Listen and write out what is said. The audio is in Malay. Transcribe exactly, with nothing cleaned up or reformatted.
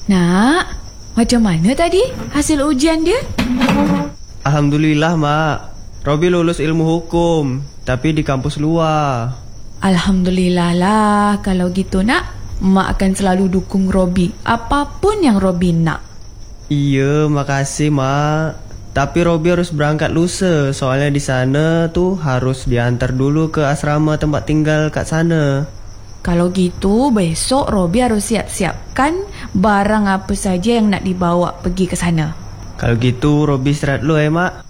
Nak, macam mana tadi hasil ujian dia? Alhamdulillah, Mak. Robi lulus ilmu hukum, tapi di kampus luar. Alhamdulillah lah. Kalau gitu nak, Mak akan selalu dukung Robi apapun yang Robi nak. Iya, makasih, Mak. Tapi Robi harus berangkat lusa. Soalnya di sana tuh harus diantar dulu ke asrama tempat tinggal kat sana. Kalau gitu, besok Robi harus siap-siapkan barang apa saja yang nak dibawa pergi ke sana. Kalau gitu Robi istirahat dulu ya, Mak.